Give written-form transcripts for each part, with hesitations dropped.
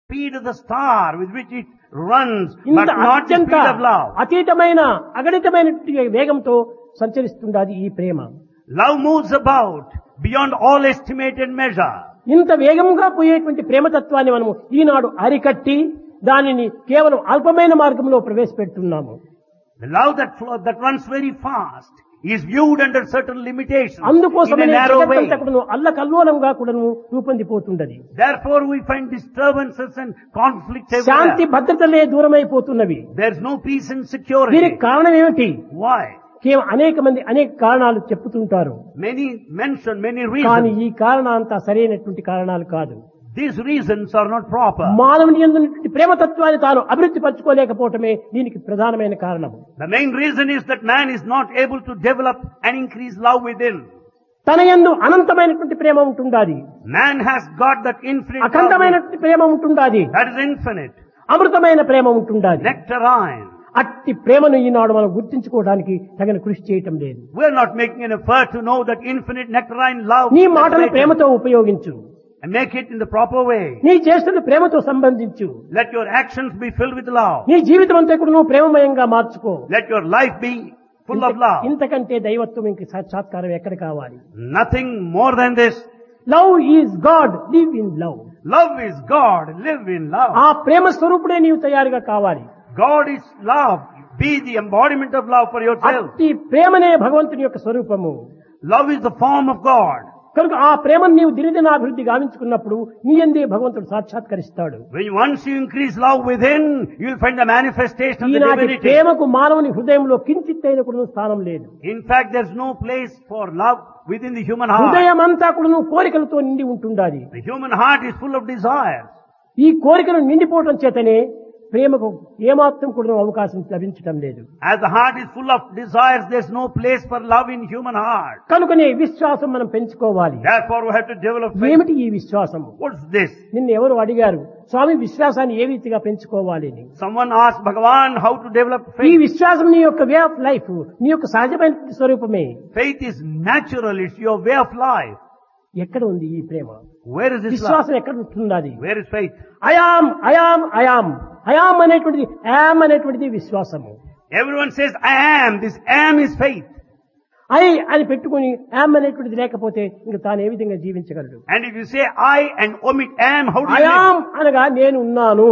speed of the star with which it runs, but ఇంత not the అత్యంత speed of love. అతీతమైన అగణితమైన వేగంతో సంచరిస్తుండాది ఈ ప్రేమ. Love moves about beyond all estimated measure. ఇంత వేగంగా పోయేటువంటి ప్రేమతత్వాన్ని మనము ఈనాడు అరికట్టి దానిని కేవలం అల్పమైన మార్గంలో ప్రవేశపెడుతున్నాము. The love that runs very fast is viewed under certain limitations in a అందుకోసమే narrow way. జగత్తంతా కూడాను అల్లకల్లోలంగా కూడాను రూపొందిపోతున్నది. Therefore we find disturbances and conflicts Shanti everywhere. భద్రతలే దూరమైపోతున్నవి. There's no peace and security. దీనికి కారణం ఏమిటి? Why? కేవలం అనేక మంది అనేక కారణాలు చెప్పుతుంటారు. Many mention many కానీ reasons. ఈ కారణాంతా సరైనటువంటి కారణాలు కాదు. These reasons are not proper. మానవుని యందు ఉన్నటువంటి ప్రేమతత్వాన్ని తాను అభివృద్ధి పరచుకోలేకపోవటమే దీనికి ప్రధానమైన కారణము. The main reason is that man is not able to develop and increase love within. తన యందు అనంతమైనటువంటి ప్రేమ ఉంటుండాది. Man has got that infinite love అఖండమైనటువంటి ప్రేమ ఉంటుండాది. that is infinite, అమృతమైన Prema ఉంటుండాది. nectarine. అట్టి ప్రేమను ఈనాడు మనం గుర్తించుకోవడానికి తగిన కృషి చేయటం లేదు. We are not making an effort to know that infinite nectarine love నీ మాటలు ప్రేమతో ఉపయోగించు. and make it in the proper way. నీ చేష్టలు ప్రేమతో సంబంధించు. Let your actions be filled with love. నీ జీవితం అంతా కూడా నువ్వు ప్రేమమయంగా మార్చుకో. Let your life be full of love. ఇంతకంటే దైవత్వం ఇంక సాక్షాత్కారం ఎక్కడ కావాలి? Nothing more than this. Love is God, live in love. Love is God. Live in love. ఆ ప్రేమ స్వరూపుడే నీవు తయారుగా కావాలి. God is love. Be the embodiment of love for yourself. అట్టి ప్రేమనే భగవంతుని యొక్క స్వరూపము. Love is the form of God. కనుక ఆ ప్రేమను నీవు దినదినాభివృద్ధి గావించుకున్నప్పుడు నీ యందే భగవంతుడు సాక్షాత్కరిస్తాడు. Once you increase love within, you will find the manifestation of the ఈనాటి divinity. ప్రేమకు మానవుని హృదయంలో కించిత్తైన కూడా స్థానం లేదు. In fact, there's no place for love within the human heart. హృదయం అంతా కూడా కోరికలతో నిండి ఉంటుండాలి. The human heart is full of desires. ఈ కోరికలు నిండిపోవటం చేతనే ప్రేమకు ఏమాత్రం కూడా అవకాశం లభించటం లేదు. As the heart is full of desires, there's no place for love in human heart. కనుకనే విశ్వాసం మనం పెంచుకోవాలి. Therefore, we have to develop faith. ఏమిటి ఈ విశ్వాసము? What's this? నిన్ను ఎవరు అడిగారు స్వామి విశ్వాసాన్ని ఏ రీతిగా పెంచుకోవాలి అని? Someone asked Bhagavan how to develop ఈ faith. విశ్వాసం నీ యొక్క వే ఆఫ్ లైఫ్, నీ యొక్క సహజమైన స్వరూపమే. Faith is natural. It's your way of life. ఎక్కడ ఉంది ఈ ప్రేమ? Where is this love? విశ్వాసం ఎక్కడ ఉంటున్నది? Where is faith? I am I am I am I am అనేటువంటిది యామ్ అనేటువంటిది విశ్వాసము. Everyone says, I am. This am is faith. I అని పెట్టుకుని యామ్ అనేటువంటిది లేకపోతే ఇంకా తాను ఏ విధంగా జీవించగలడు? And if you say I and omit am, how do you I am live? అనగా నేను ఉన్నాను.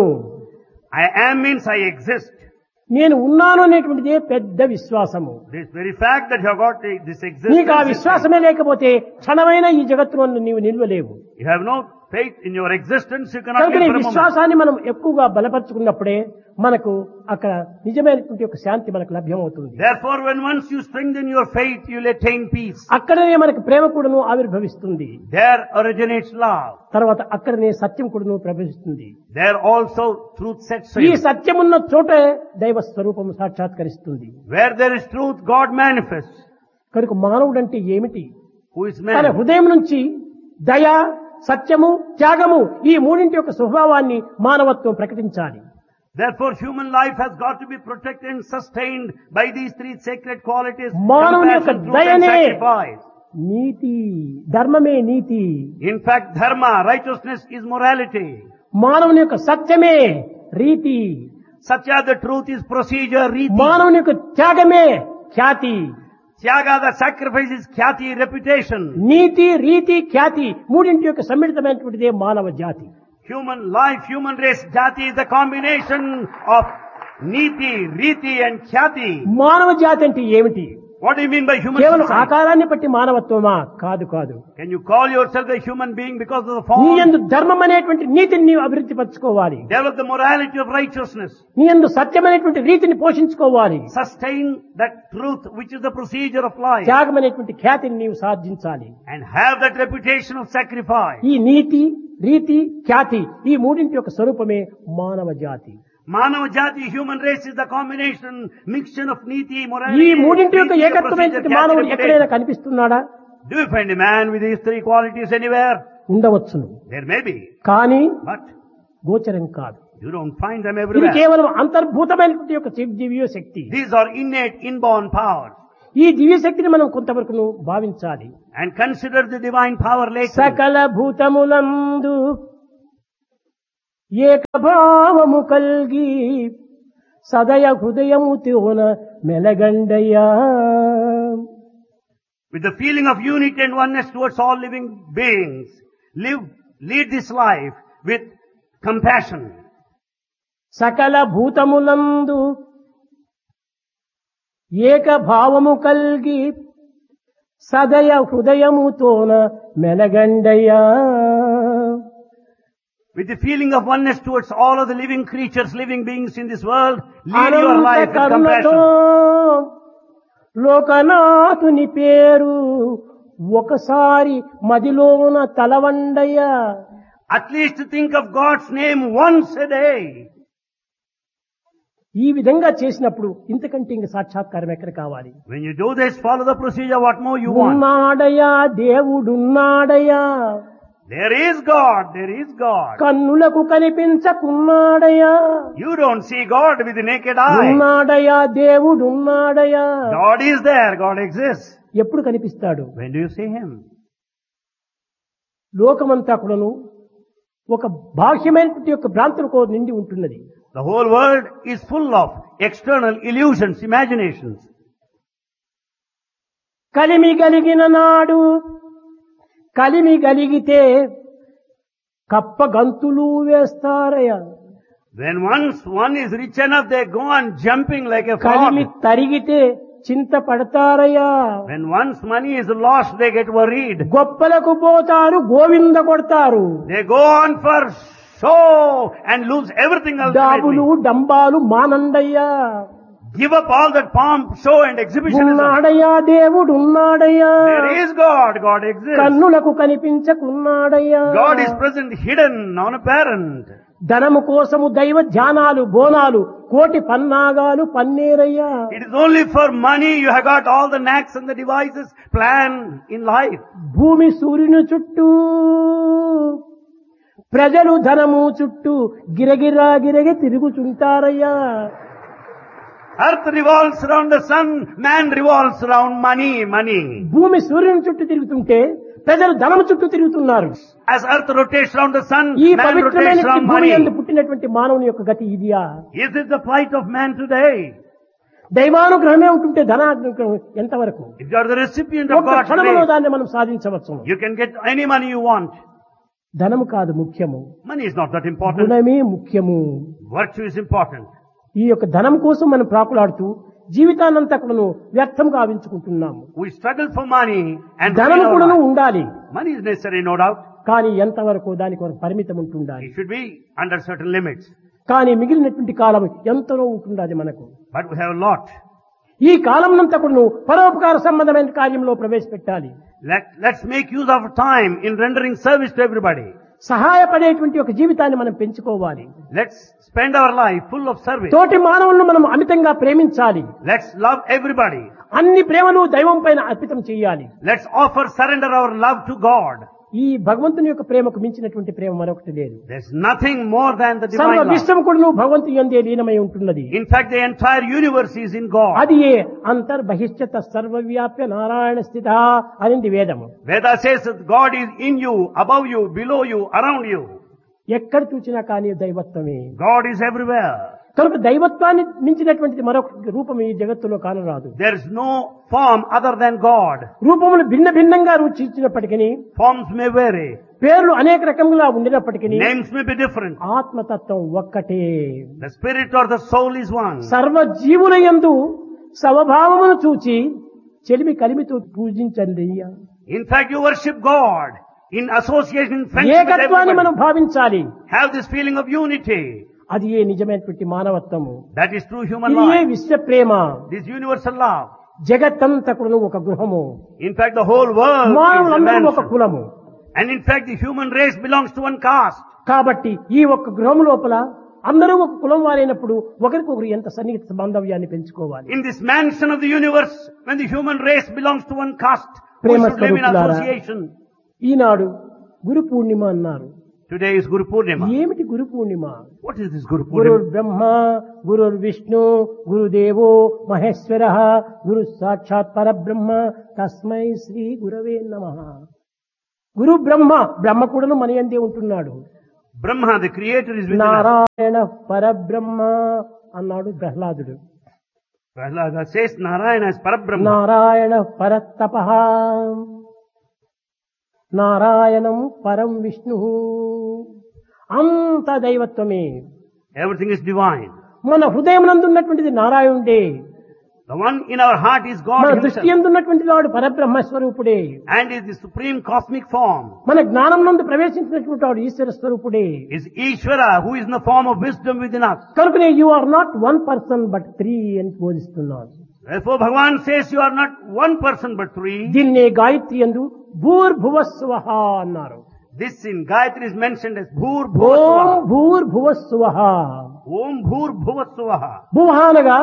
I am means I exist. నేను ఉన్నాను అనేటువంటిది పెద్ద విశ్వాసము. This very fact that you have got this existence. నీకు ఆ విశ్వాసమే లేకపోతే క్షణమైన ఈ జగత్తులో నీవు నిల్వలేవు. You have no faith in your existence, you cannot కనుక live ఈ for a moment. విశ్వాసాన్ని మనం ఎక్కువగా బలపరుచుకున్నప్పుడే మనకు అక్కడ నిజమైనటువంటి ఒక శాంతి మనకు లభ్యమవుతుంది. Therefore, when once you strengthen your faith, you will attain peace. అక్కడనే మనకు ప్రేమ కూడాను ఆవిర్భవిస్తుంది. There originates love. తర్వాత అక్కడనే సత్యం కూడాను ప్రవేశిస్తుంది. There also truth sets ఈ in. సత్యమున్న చోటే దైవ స్వరూపము సాక్షాత్కరిస్తుంది. Where there is truth, God manifests. కనుక మానవుడంటే ఏమిటి? Who is తన man? హృదయం నుంచి దయ, సత్యము, త్యాగము ఈ మూడింటి యొక్క స్వభావాన్ని మానవత్వం ప్రకటించాలి. Therefore, human life has got to be protected and sustained by these three sacred qualities: మానవుని యొక్క compassion, truth, and దయనే sacrifice. నీతి, ధర్మమే నీతి. In fact, dharma, righteousness, is morality. మానవుని యొక్క సత్యమే రీతి. Satya, the truth, is procedure, riti. మానవుని యొక్క త్యాగమే ఖ్యాతి. Tyaga, the sacrifice, is khyati, reputation. నీతి, రీతి, ఖ్యాతి మూడింటి యొక్క సమ్మిళితమైనటువంటిదే మానవ జాతి. Human life, human race, jati is the combination of niti, riti and khyati. మానవ జాతి అంటే ఏమిటి? What do you mean by human కేవలం society? ఆకారాన్ని బట్టి మానవత్వమా? కాదు కాదు. Can you call yourself a human being because of the నీ form? యందు ధర్మం అనేటువంటి నీతిని నీవు అభివృద్ధి పరచుకోవాలి. Develop the morality of righteousness. నీ యందు సత్యమైనటువంటి రీతిని పోషించుకోవాలి. Sustain that truth which is the procedure of life. త్యాగం అనేటువంటి ఖ్యాతిని నీవు సాధించాలి. And have that reputation of sacrifice. ఈ నీతి, రీతి, ఖ్యాతి ఈ మూడింటి యొక్క స్వరూపమే మానవ జాతి. Manava jati, human race, is the combination, mixture of niti, ఈ morality, మూడింటి యొక్క riti, the ఏకత్వమైనటువంటి procedure, మానవుడు khyati, ఎక్కడైనా reputation. కనిపిస్తున్నాడా? Do you find a man with these three qualities anywhere? ఉండవచ్చును, There may be, కానీ but గోచరం కాదు. you don't find them ఇది everywhere. కేవలం అంతర్భూతమైనటువంటి యొక్క దివ్య శక్తి. These are innate, inborn powers. ఈ దివ్య శక్తిని మనం కొంతవరకు భావించాలి. And consider the divine power later. సకల భూతములందు ఏకభావము కల్గి సదయ హృదయము తోన మెలగండయ్యా. With the feeling of unity and oneness towards all living beings, lead this life with compassion. సకల భూతములందు ఏకభావము కల్గి సదయ హృదయముతోన మెలగండయ్యా. With the feeling of oneness towards all of the living creatures, living beings in this world, lead your life with compassion. లోకనాథుని పేరు ఒకసారి మదిలోన తలవండయ్యా. At least think of God's name once a day. ఈ విధంగా చేసినప్పుడు ఇంతకంటే ఇంక సాక్షాత్కారం ఎక్కడ కావాలి? When you do this, follow the procedure, what more you want? ఉన్నాడయ్యా, దేవుడున్నాడయ్యా. There is God, there is God. కన్నులకు కనిపించకున్నాడయ్యా. You don't see God with the naked eye. ఉన్నాడయ్యా, దేవుడున్నాడయ్యా. God is there, God exists. ఎప్పుడు కనిపిస్తాడు? When do you see Him? లోకమంతా కూడాను ఒక బాహ్యమైనటువంటి యొక్క భ్రాంతులకు నిండి ఉంటున్నది. The whole world is full of external illusions, imaginations. కలిమి గలిగిన నాడు కలిమి గలిగితే కప్ప గంతులు వేస్తారయ్యా. When once one is rich enough, they go on jumping like a Kalimi frog. తరిగితే చింత పడతారయ్యా. When once money is lost, they get worried. గొప్పలకు పోతారు, గోవింద కొడతారు. They go on for show and lose everything డాబులు ultimately. డంబాలు మానండయ్యా. Give up all that pomp, show and exhibitionism. ఉన్నాడయ్యా, దేవుడున్నాడయ్యా. There is God, God exists. కన్నులకు కనిపించకున్నాడయ్యా. God is present, hidden, non-apparent. ధనము కోసము దైవ ధ్యానాలు బోనాలు కోటి పన్నాగాలు పన్నీరయ్యా. It is only for money you have got all the knacks and the devices planned in life. భూమి సూర్యుని చుట్టూ ప్రజలు ధనము చుట్టూ గిరగిరా గిరగి తిరుగుచుంటారయ్యా. Earth revolves around the sun, man revolves around money, money. భూమి సూర్యుని చుట్టూ తిరుగుతుంటే ప్రజలు ధనము చుట్టూ తిరుగుతున్నారు. As earth rotates around the sun, ఈ man rotates పవిత్రమైన around భూమి money. యందు పుట్టినటువంటి మానవుని యొక్క గతి ఇదియా? Is this the plight of man today? దైవానుగ్రహమే ఉంటుంటే ధనానుగ్రహం ఎంతవరకు? If you are the recipient of ఒక్క God's క్షణంలో grace, దాన్ని మనం సాధించవచ్చు. you can get any money you want. ధనము కాదు ముఖ్యము, Money is not that important. గుణమే ముఖ్యము. Virtue is important. ఈ యొక్క ధనం కోసం మనం ప్రాకులాడుతూ జీవితాన్నంతా కూడాను వ్యర్థం గావించుకుంటున్నాము. We struggle for money and ధనం ruin our కూడాను life. ఉండాలి, Money is necessary, no doubt. కానీ ఎంతవరకు దానికి ఒక పరిమితం ఉంటుండాలి. It should be under certain limits. కానీ మిగిలినటువంటి కాలం ఎంతలో ఉంటుండాలి మనకు. But we have a lot. ఈ కాలం అంతా కూడాను పరోపకార సంబంధమైన కార్యంలో ప్రవేశపెట్టాలి. Let's make use of time in rendering service to everybody. సహాయపడేటువంటి ఒక జీవితాన్ని మనం పెంచుకోవాలి. Let's spend our life full of service. తోటి మానవులను మనం అమితంగా ప్రేమించాలి. Let's love everybody. అన్ని ప్రేమలు దైవం పైన అర్పితం చేయాలి. Let's offer, surrender our love to God. ఈ భగవంతుని యొక్క ప్రేమకు మించినటువంటి ప్రేమ మరొకటి లేదు. There's nothing more than the సర్వ divine love. విశ్వం కూడా భగవంతుని యందే లీనమై ఉంటున్నది. In fact, the entire universe is in God. అది ఏ అంతర్బహిష్యత సర్వవ్యాప్య నారాయణ స్థిత అనింది వేదము. Veda says that God is in you, above you, below you, around you. ఎక్కడ చూచినా కానీ దైవత్వమే. God is everywhere. కనుక దైవత్వాన్ని మించినటువంటిది మరొక రూపం ఈ జగత్తులో కానరాదు. There is no form other than God. రూపములు భిన్న భిన్నంగా రుచించినప్పటికీ, Forms may vary. పేర్లు అనేక రకములుగా ఉండినప్పటికీ Names may be different. ఆత్మతత్వం ఒక్కటే. The spirit or the soul is one. సర్వ జీవుల యందు సమభావమును చూచి చెలిమి కలిమితో పూజించండి. In fact, you worship God in association, friendship with ఏకత్వాన్ని మనం everybody. భావించాలి. Have this feeling of unity. అది ఏ నిజమైనటువంటి మానవత్వము. That is true human ఇది ఏ life. విశ్వ ప్రేమ. This universal love. జగత్తంతా కూడా ఒక గృహము, In fact, the whole world is a మానవులందరూ ఒక mansion. కులము. And in fact, the human race belongs to one caste. కాబట్టి ఈ ఒక్క గృహం లోపల అందరూ ఒక కులం వారైనప్పుడు ఒకరికొకరు ఎంత సన్నిహిత బాంధవ్యాన్ని పెంచుకోవాలి. In this mansion of the universe, when the human race belongs to one caste, we Prema should live in స్వరూపులారా, association. ఈనాడు గురు పూర్ణిమ అన్నారు. Today is Guru Purnima. ఏమిటి Guru Purnima? What is this Guru గురుర్ Purnima? బ్రహ్మ గురుర్ విష్ణు గురుదేవో మహేశ్వర గురు సాక్షాత్ పరబ్రహ్మ తస్మై శ్రీ గురవే నమః. గురు బ్రహ్మ, బ్రహ్మ కూడాను మన యందే ఉంటున్నాడు. Brahma, the creator, is within us. Narayana పరబ్రహ్మ అన్నాడు ప్రహ్లాదుడు. Prahlada says Narayana is Parabrahma. Narayana పరతపః, నారాయణం పరం విష్ణు, అంత దైవత్వమే. Everything is divine. మన హృదయం నందున్నటువంటిది నారాయణుడే, The one in our heart is God మన దృష్టి himself యందున్నటువంటి వాడు పరబ్రహ్మ స్వరూపుడే, and is the supreme cosmic form. మన జ్ఞానం నందు ప్రవేశించినటువంటి వాడు ఈశ్వర స్వరూపుడే. Is Ishvara who is in the form of wisdom within us. కనుకనే you are not one person but three అని బోధిస్తున్నాడు. Therefore Bhagavan says you are not one person but three. దీన్నే గాయత్రి యందు భూర్భువస్సువః అన్నారు. This in Gayatri is mentioned as Bhur Om Bhuvasvaha. భూర్భువస్సువః. Om Bhur Bhuvasvaha. భువః అనగా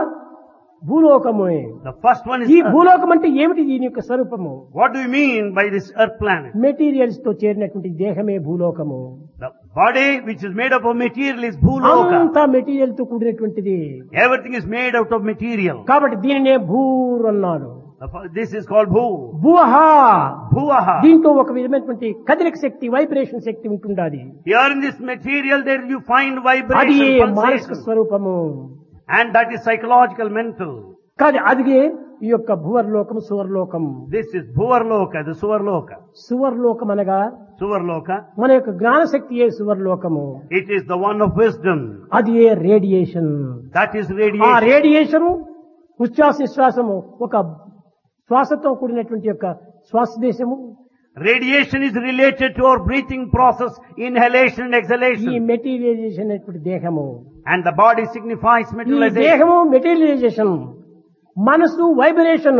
భూలోకమే. The first one is ఈ earth. భూలోకం అంటే ఏమిటి? దీని యొక్క స్వరూపము What do you mean by this earth planet? Materials తో చేరినటువంటి దేహమే భూలోకము. The body which is made up of material is Bhuloka. అంతా మెటీరియల్ తో కూడినటువంటిది. Everything is made out of material. కాబట్టి దీనినే భూర్ అన్నాడు. This is called Bhu. భువః. Bhuvaha. దీంట్లో ఒక విధమైనటువంటి కదలిక శక్తి, వైబ్రేషన్ శక్తి ఉంటుండాలి. Here in this material there you find అది vibration, మానసిక pulsation. స్వరూపము. And that is psychological, mental. కాదు, అదిగే ఈ యొక్క భువర్లోకం, సువర్లోకం. This is Bhuvarloka, the Suvarloka. సువర్లోకం అనగా Suvarloka, మన యొక్క జ్ఞానశక్తియే సువర్లోకము. it is the one of wisdom. అది ఏ రేడియేషన్. That is ఆ radiation. రేడియేషను ఉచ్ఛ్వాస నిశ్వాసము ఒక శ్వాసతో కూడినటువంటి యొక్క శ్వాసదేశము. Radiation is related to our breathing process, inhalation and ఈ exhalation. మెటీరియలైజేషన్ అనేటువంటి దేహము. And the body signifies ఈ materialization. దేహము మెటీరియలైజేషన్, మనసు వైబ్రేషన్,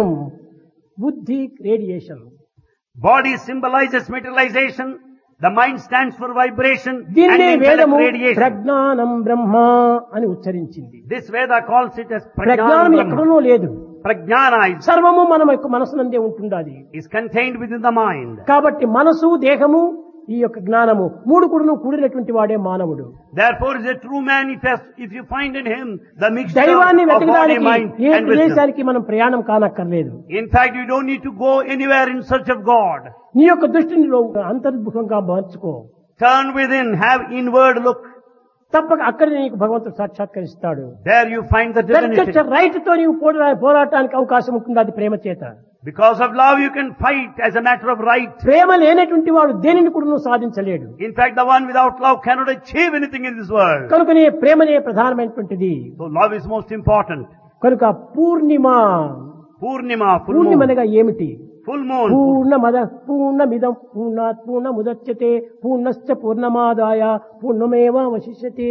బుద్ధి radiation. Body symbolizes materialization. The mind stands for vibration. And దీన్నే intellect వేదము radiation. ప్రజ్ఞానం బ్రహ్మ అని ఉచ్చరించింది. This Veda calls it as ప్రజ్ఞానం Prajnana. ఎక్కడనో లేదు, Prajnana సర్వము మన యొక్క మనసునందే ఉంటుండాలి. is contained within the mind. కాబట్టి మనసు, దేహము, ఈ యొక్క జ్ఞానము మూడు కూడాను కూడినటువంటి వాడే మానవుడు. Therefore is a true manifest if you find in him the mixture దైవాన్ని of body, వెతకడానికి mind ఏ and wisdom. ప్రదేశానికి మనం ప్రయాణం కానక్కర్లేదు. In fact, you don't need to go anywhere in search of God. నీ యొక్క దృష్టిని అంతర్ముఖంగా మార్చుకో. Turn within, have inward look. తప్పక అక్కడ నీకు భగవంతుడు సాక్షాత్కరిస్తాడు. There you find the ప్రత్యక్ష divinity. రైట్ తో నీవు పోరాటానికి అవకాశం ఉంటుంది. అది ప్రేమ చేత. Because of love you can fight as a matter of right. ప్రేమ లేనటువంటి వాడు దేనిని కూడా నువ్వు సాధించలేడు. In fact, the one without love cannot achieve anything in this world. కనుకనే ప్రేమనే ప్రధానమైనటువంటిది. So love is most important. కనుక పూర్ణిమ. Purnima, full పూర్ణిమ moon. అనగా ఏమిటి? Full moon. పూర్ణమద పూర్ణమిదం పూర్ణాత్ పూర్ణముదచ్యతే పూర్ణశ్చ పూర్ణమాదాయ పూర్ణమేవావశిష్యతే.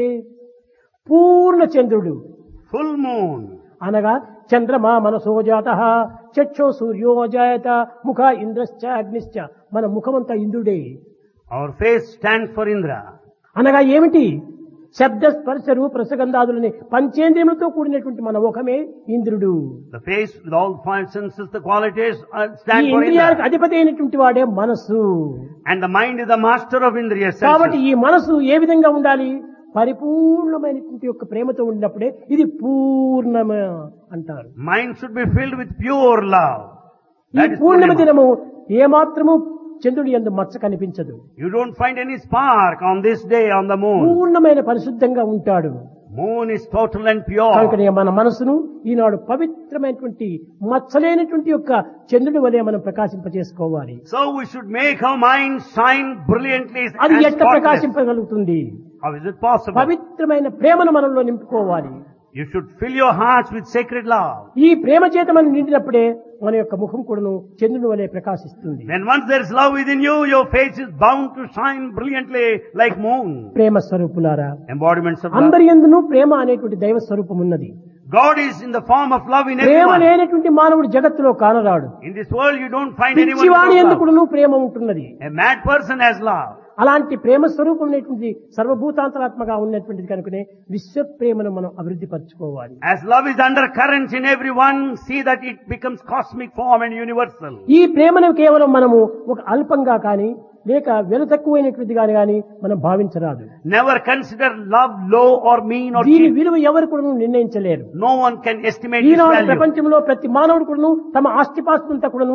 పూర్ణ చంద్రుడు Full moon. అనగా చంద్రమా మనసో జాతః చక్షో సూర్యో జాయత ముఖ ఇంద్రశ్చ అగ్నిశ్చ. మన ముఖమంతా ఇంద్రుడే. Our face stands for Indra. అనగా ఏమిటి? శబ్ద స్పర్శ రూప రసగంధాదులని పంచేంద్రియములతో కూడినటువంటి మన ముఖమే ఇంద్రుడు. The face with all five senses, the qualities ఈ stand for ఇంద్రియాలకు Indra. అధిపతి అయినటువంటి వాడే మనస్సు. And the mind is the master of Indriya కాబట్టి senses. ఈ మనసు ఏ విధంగా ఉండాలి? పరిపూర్ణమైనటువంటి యొక్క ప్రేమతో ఉండినప్పుడే ఇది పూర్ణమ అంటారు. Mind should be filled with pure love. ఈ That is పూర్ణిమ Purnima. దినము ఏమాత్రము చంద్రుడి యందు మచ్చ కనిపించదు. You don't find any spark on this day on the moon. పూర్ణమైన పరిశుద్ధంగా ఉంటాడు. Moon is total and pure. కనుకనే మన మనసును ఈనాడు పవిత్రమైనటువంటి మచ్చలేనటువంటి యొక్క చంద్రుడి వలె మనం ప్రకాశింపజేసుకోవాలి. So we should make our mind shine brilliantly అది and ఎట్లా spotless. ప్రకాశింపగలుగుతుంది? How is it possible? పవిత్రమైన ప్రేమను మనలో నింపుకోవాలి. You should fill your hearts with sacred love. ఈ ప్రేమ చేత మనం నిండినప్పుడే మన యొక్క ముఖం కూడాను చంద్రుని వలె ప్రకాశిస్తుంది. When once there is love within you, your face is bound to shine brilliantly like moon. ప్రేమ స్వరూపులారా, Embodiments of love. అందరి యందును ప్రేమ అనేటువంటి దైవ స్వరూపం ఉన్నది. God is in the form of love in Prema everyone. లేనటువంటి మానవుడు జగత్తులో కానరాడు. In this world you don't find anyone పిచ్చివాణి without ఎందుకు love. ప్రేమ ఉంటున్నది. A mad person has love. అలాంటి ప్రేమ స్వరూపం అనేటువంటి సర్వభూతాంతరాత్మగా ఉన్నటువంటిది కనుకనే విశ్వ ప్రేమను మనం అభివృద్ధి పరచుకోవాలి. As love is undercurrent in everyone, see that it becomes cosmic form and universal. ఈ ప్రేమను కేవలం మనము ఒక అల్పంగా కానీ లేక వెల తక్కువైనటువంటిది కానీ మనం భావించరాదు. Never consider love low or mean or దీని cheap. విలువ ఎవరు కూడా నిర్ణయించలేరు. No one can estimate its Eenadu value. ప్రపంచంలో ప్రతి మానవుడు కూడాను తమ ఆస్తిపాస్తులంతా కూడాను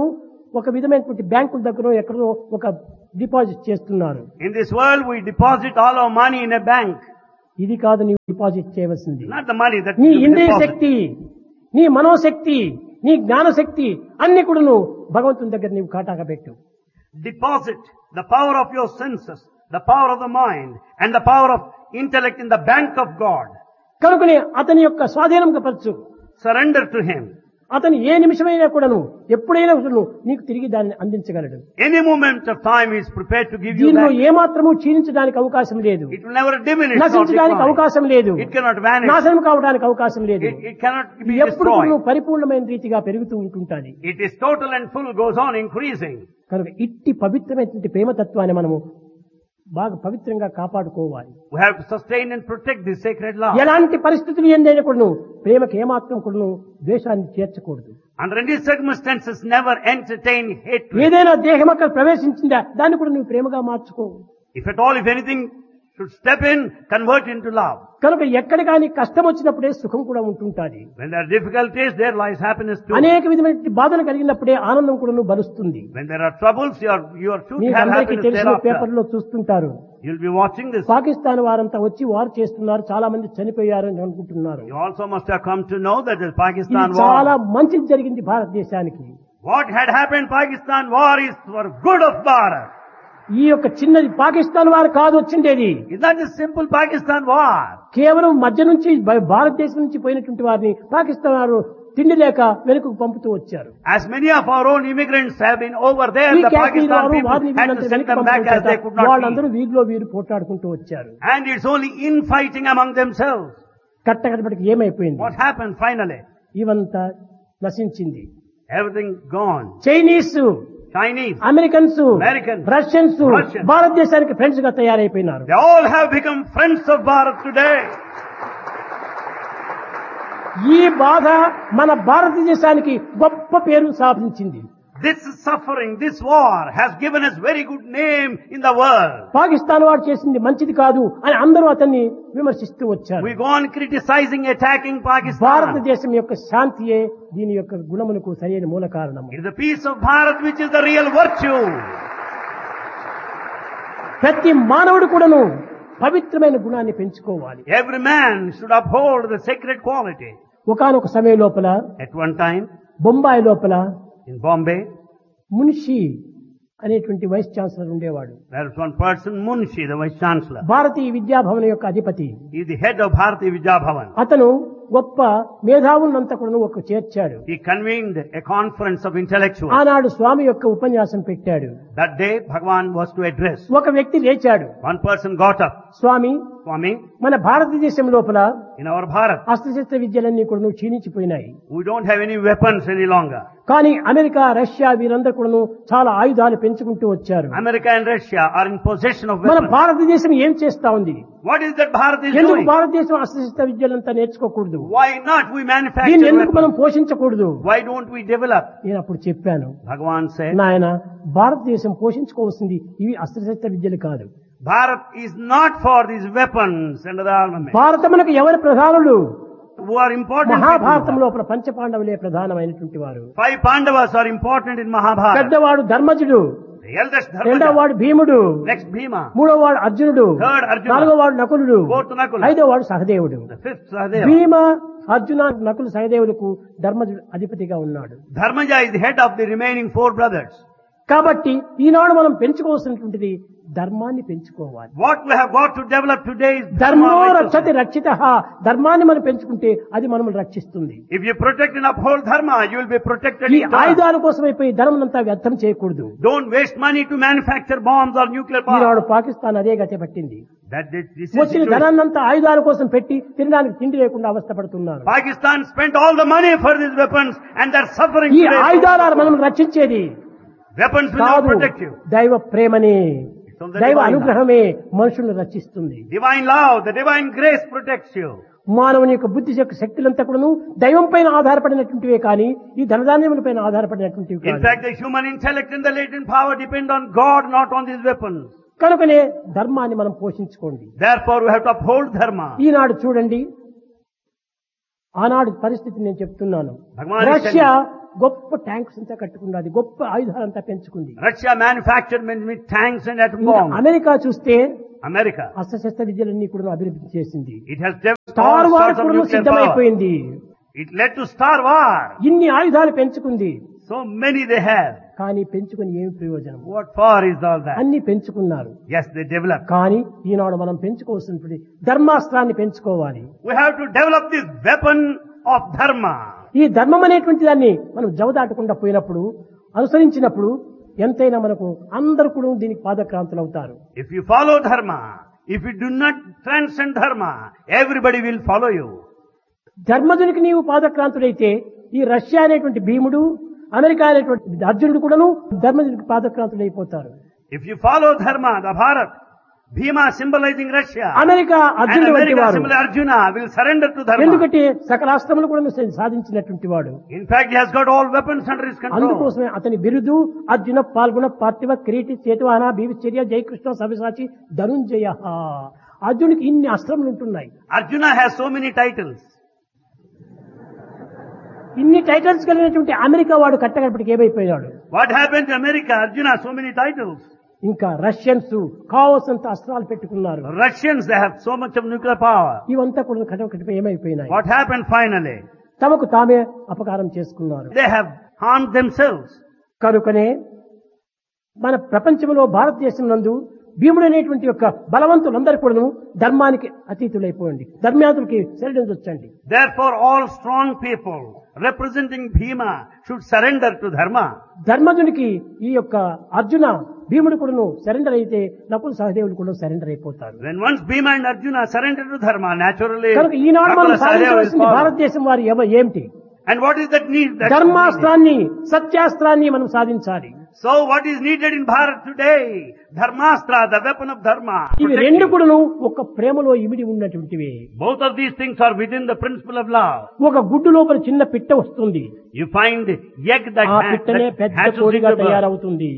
ఒక విధమైనటువంటి బ్యాంకుల దగ్గర ఎక్కడో ఒక డిపాజిట్ చేస్తున్నారు. In this world, we deposit all our money in a bank. ఇది కాదు నీవు డిపాజిట్ చేయవలసింది. Not the money that నీ you ఇంద్రియ deposit. శక్తి, నీ మనోశక్తి, నీ జ్ఞానశక్తి అన్ని కూడా నువ్వు భగవంతుని దగ్గర నీవు కాటాగా పెట్టు. Deposit the power of your senses, the power of the mind, and the power of intellect in the bank of God. కనుకనే అతని యొక్క స్వాధీనంగా పరచు. Surrender to Him. అతను ఏ నిమిషమైనా కూడాను ఎప్పుడైనా కూడాను నీకు తిరిగి దాన్ని అందించగలడు. Any moment of time He is prepared to give you దీనిలో back. ఏమాత్రము క్షీణించడానికి అవకాశం లేదు, It will never diminish, nor నశించడానికి decline. అవకాశం లేదు, It cannot vanish. నాశనం కావడానికి అవకాశం లేదు. It cannot be ఎప్పుడు destroyed. నువ్వు పరిపూర్ణమైన రీతిగా పెరుగుతూ ఉంటుంటాది. It is total and full, goes on increasing. కనుక ఇట్టి పవిత్రమైనటువంటి ప్రేమతత్వాన్ని మనము బాగా పవిత్రంగా కాపాడుకోవాలి. We have to sustain and protect this sacred law. ఎలాంటి పరిస్థితులు ఏందైనా కూడాను ప్రేమకి ఏమాత్రం కూడాను ద్వేషాన్ని చేర్చకూడదు. Under any circumstances, never entertain hatred. ఏదైనా దేహం అక్కడ ప్రవేశించిందా దాన్ని కూడా నువ్వు ప్రేమగా మార్చుకో. If at all, if anything should step in, convert into love. కనుక ఎక్కడ కానీ కష్టం వచ్చినప్పుడే సుఖం కూడా ఉంటుంటాది. When there are difficulties, there lies happiness too. అనేక విధమైన బాధలు కలిగినప్పుడే ఆనందం కూడా నువ్వు భరుస్తుంది. When there are troubles, you are sure to మీకు have అందరికీ happiness తెలిసిన thereafter. పేపర్లో చూస్తుంటారు. You'll be watching this. Pakistan వారంతా వచ్చి వారు చేస్తున్నారు, చాలా మంది చనిపోయారు అని అనుకుంటున్నారు. You also must have come to know that the ఇది Pakistan చాలా war. మంచిది జరిగింది భారతదేశానికి. What had happened Pakistan war is for good of Bharat. ఈ యొక్క చిన్నది పాకిస్తాన్ వారు కాదు వచ్చిండేది, It's not a simple Pakistan war. కేవలం మధ్య నుంచి భారతదేశం నుంచి పోయినటువంటి వారిని పాకిస్తాన్ వారు తిండి లేక వెనుకకు పంపుతూ వచ్చారు. As many of our own immigrants have been over there, ఈ the కాశ్మీర్ Pakistan వారు people వారిని had to వీళ్ళంతా send వెనక్కి them back as they could పంపుతూ not వాళ్ళందరూ leave. వీధిలో వీరు పోట్లాడుకుంటూ వచ్చారు. And it's only infighting among themselves. కట్టకడపటికి ఏమైపోయింది? What happened finally? ఇవంతా నశించింది. Everything gone. Chinese, Chinese, Americans, Americans, Russians Russians. భారతదేశానికి ఫ్రెండ్స్ గా తయారైపోయినారు. they all have become friends of Bharat today. ఈ బాధ మన భారతదేశానికి గొప్ప పేరు సాధించింది. This suffering, this war has given us very good name in the world. Pakistan వాడు చేసింది మంచిది కాదు అని అందరూ అతన్ని విమర్శిస్తూ వచ్చారు. We go on criticizing, attacking Pakistan. భారతదేశం యొక్క శాంతియే దీని యొక్క గుణములకు సరైన మూల కారణము. It is the peace of Bharat which is the real virtue. ప్రతి మానవుడు కూడాను పవిత్రమైన గుణాన్ని పెంచుకోవాలి. Every man should uphold the sacred quality. ఒకానొక సమయం లోపల At one time, బొంబాయి లోపల in Bombay, మున్షి అనేటువంటి వైస్ ఛాన్సలర్ ఉండేవాడు. there is one person, Munshi, the Vice Chancellor. భారతీయ విద్యాభవన్ యొక్క అధిపతి. He is the head of Bharati Vidya Bhavan. అతను గొప్ప మేధావులంతా కూడా ఒక చేర్చాడు. He convened a conference of intellectuals. ఆనాడు స్వామి యొక్క ఉపన్యాసం పెట్టాడు. That day, Bhagavan was to address. ఒక వ్యక్తి లేచాడు. One person got up. స్వామి, Swami, మన భారతదేశం లోపల in our Bharat, అస్త్రశస్త్ర విద్యలన్నీ కూడా క్షీణించిపోయినాయి. we don't have any weapons any longer. కానీ అమెరికా, రష్యా వీరందరూ కూడా చాలా ఆయుధాలు పెంచుకుంటూ వచ్చారు. America and Russia are in possession of మన weapons. భారతదేశం ఏం చేస్తా ఉంది? What is that Bharat is ఎందుకు doing? భారతదేశం అస్త్రశస్త్ర విద్యలంతా నేర్చుకోకూడదు? Why not we దీన్ని manufacture ఎందుకు మనం weapons? పోషించకూడదు? Why don't we develop? నేను అప్పుడు చెప్పాను, Bhagavan said, నాయన భారతదేశం పోషించుకోవాల్సింది ఇవి అస్త్రశస్త్ర విద్యలు కాదు. Bharat is not for these weapons and other armaments. భారతమునకు ఎవరి ప్రధానులు? Who are important Mahabharatam people. లోపల పంచపాండవులే ప్రధానమైనటువంటి వారు. 5 Pandavas are important in Mahabharata. పెద్దవాడు ధర్మజుడు, The eldest రెండవ Dharmaja, వాడు భీముడు, next Bhima, మూడవ వాడు అర్జునుడు, Third Arjuna, నాలుగవ వాడు నకులుడు, fourth Nakula, ఐదవ వాడు సహదేవుడు. the 5th Sahadeva. భీమ, అర్జున, నకులు, సహదేవులకు ధర్మజుడు అధిపతిగా ఉన్నాడు. Dharmaja is the head of the remaining 4 brothers. కాబట్టి ఈనాడు మనం పెంచుకోవాల్సినటువంటిది ధర్మాన్ని పెంచుకోవాలి. What we have got to develop today is ధర్మో Dharma రక్షతి righteousness. రక్షిత. ధర్మాన్ని మనం పెంచుకుంటే అది మనల్ని రక్షిస్తుంది. If you protect and uphold Dharma, you will be protected ఈ in turn. ఆయుధాల కోసం అయిపోయి ధర్మనంతా వ్యర్థం చేయకూడదు. Don't waste money to manufacture bombs or nuclear Eenadu power. Pakistan అదే గతి పట్టింది. This is వచ్చిన situation. ధనాన్నంతా ఆయుధాల కోసం పెట్టి తినడానికి తిండి లేకుండా అవస్థపడుతున్నారు. Pakistan spent all the money for these weapons and they're suffering ఈ today. ఆయుధాలు మనం రక్షించేది Weapons will not కాదు, protect you. దైవ ప్రేమని, from the దైవ divine అనుగ్రహమే మనుషులను రక్షిస్తుంది. Divine love, the divine grace protects you. మానవుని యొక్క బుద్ధి యొక్క శక్తులంతా కూడాను దైవం పైన ఆధారపడినటువంటివే కానీ ఈ ధనధాన్యముల పైన ఆధారపడినటువంటివి In కాదు. fact, the human intellect and the latent power depend on God, not on these weapons. కనుకనే ధర్మాన్ని మనం పోషించుకోండి. Therefore, we have to uphold Dharma. ఈనాడు చూడండి, ఆనాడు పరిస్థితి నేను చెప్తున్నాను. భగవాన్ రష్యా గొప్ప ట్యాంక్స్ అంతా కట్టుకున్నది, గొప్ప ఆయుధాలంతా పెంచుకుంది. Russia manufactured many tanks and atom ఇంకా bombs. అమెరికా చూస్తే America, అస్త్రశస్త్ర విద్యలన్నీ కూడా అభివృద్ధి చేసింది. it has developed star all war sorts of కూడా nuclear power. సిద్ధమైపోయింది. It led to Star War. ఇన్ని ఆయుధాలు పెంచుకుంది. So many they have. కానీ పెంచుకుని ఏమి ప్రయోజనం? What for is all that? అన్ని పెంచుకున్నారు. Yes, they developed. కానీ ఈనాడు మనం పెంచుకోవాల్సినటువంటి ధర్మాస్త్రాన్ని పెంచుకోవాలి. We have to develop this weapon of dharma. ఈ ధర్మం అనేటువంటి దాన్ని మనం జవదాటకుండా పోయినప్పుడు, అనుసరించినప్పుడు ఎంతైనా మనకు అందరూ కూడా దీనికి పాదక్రాంతులు అవుతారు. If you follow dharma, if you do not transcend dharma, everybody will follow you. ధర్మజునికి నీవు పాదక్రాంతుడైతే ఈ రష్యా అనేటువంటి భీముడు, అమెరికా అనేటువంటి అర్జునుడు కూడాను ధర్మజునికి పాదక్రాంతుడైపోతారు. If you follow dharma, the Bharat, Bhima symbolizing Russia, America and అర్జునుడు వంటి America వారు. symbolizing Arjuna will surrender to dharma. ఎందుకంటే సకలాస్త్రములు కూడా సాధించినటువంటి వాడు. In fact, he has got all weapons under his control. అందుకోసమే అతని బిరుదు అర్జున పాల్గొన పార్థివ కిరీటి చేతువాహన భీమచర్య జయకృష్ణ సవ్యసాచి ధనుంజయ. అర్జునుడికి ఇన్ని అస్త్రములు ఉంటున్నాయి. Arjuna has so many titles. ఇన్ని టైటిల్స్ కలిగినటువంటి అమెరికా వాడు కట్టగడపటికి ఏమైపోయినాడు? What happened to America? Arjuna has so many titles. ఇంకా రష్యన్స్ కావలసినంత అస్త్రాలు పెట్టుకున్నారు. Russians, they have so much of nuclear power. ఇవంతా కూడా కట్టగడపటి ఏమైపోయినాయి? What happened finally? తమకు తామే అపకారం చేసుకున్నారు. They have harmed themselves. కనుకనే మన ప్రపంచంలో భారతదేశం నందు భీముడు అనేటువంటి యొక్క బలవంతులందరూ కూడాను ధర్మానికి అతీతులైపోయింది. ధర్మాతులకి శరణొచ్చండి. Therefore, all strong people representing Bhima should surrender to dharma. ధర్మజునికి ఈ యొక్క అర్జున భీముడు కూడాను సరెండర్ అయితే నకుల సహదేవులు కూడా సరెండర్ అయిపోతారు. When once Bhima and Arjuna surrender to dharma, naturally, కనుక ఈనాడు మనం Nakula Sahadeva will సాధించవలసింది follow. భారతదేశం వారి ఏమిటి? And what is that need? That ధర్మాస్త్రాన్ని సత్యాస్త్రాన్ని మనం సాధించాలి. So what is needed in Bharat today? Dharmastra, the weapon of dharma. ఇవి రెండు కూడాను ఒక ప్రేమలో ఇమిడి ఉన్నటువంటివి. Both of these things are within the principle of love. ఒక గుడ్డు లోపల చిన్న పిట్ట వస్తుంది. You find egg that ఆ పిట్టనే పెద్ద hatches కోడిగా into birth. తయారవుతుంది.